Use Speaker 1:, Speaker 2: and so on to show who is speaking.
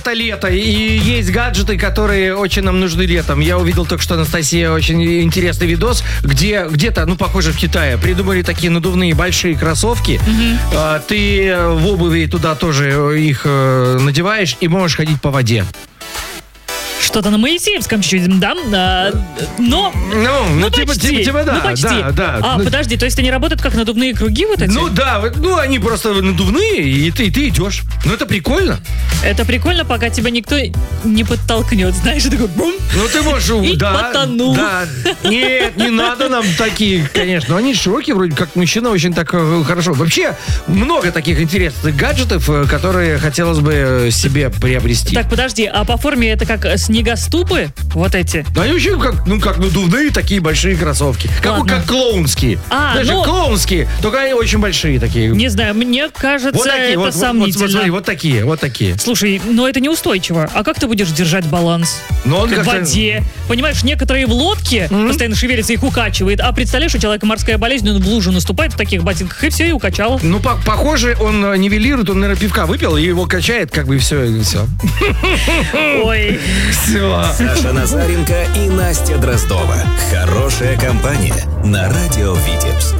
Speaker 1: лето, и есть гаджеты, которые очень нам нужны летом. Я увидел только что, Анастасия, очень интересный видос, где где-то, похоже, в Китае придумали такие надувные большие кроссовки. Ты в обуви туда тоже их надеваешь и можешь ходить по воде.
Speaker 2: Что-то на Моисеевском чуть-чуть, да? Почти.
Speaker 1: Да.
Speaker 2: Подожди, то есть они работают как надувные круги вот эти?
Speaker 1: Они просто надувные, и ты идешь. Это прикольно.
Speaker 2: Это прикольно, пока тебя никто не подтолкнет, знаешь, такой бум.
Speaker 1: Ты можешь...
Speaker 2: И потонул.
Speaker 1: Да. Нет, не надо нам такие, конечно. Они широкие, вроде как мужчина, очень так хорошо. Вообще, много таких интересных гаджетов, которые хотелось бы себе приобрести.
Speaker 2: Так, подожди, а по форме это как снегоступы? Вот эти?
Speaker 1: Да, они вообще как надувные такие большие кроссовки. Как клоунские. Клоунские, только они очень большие такие.
Speaker 2: Не знаю, мне кажется,
Speaker 1: вот такие,
Speaker 2: это сомнительно.
Speaker 1: Смотри, вот такие.
Speaker 2: Слушай, это неустойчиво. А как ты будешь держать баланс?
Speaker 1: В
Speaker 2: воде. Понимаешь, некоторые в лодке постоянно шевелятся, их укачивает. А представляешь, у человека морская болезнь, он в лужу наступает в таких ботинках, и все, и укачало.
Speaker 1: Похоже, он нивелирует, он, наверное, пивка выпил, и его качает, и все.
Speaker 2: Ой.
Speaker 1: Все.
Speaker 3: Саша Назаренко и Настя Дроздова. Хорошая компания на радио Витебск.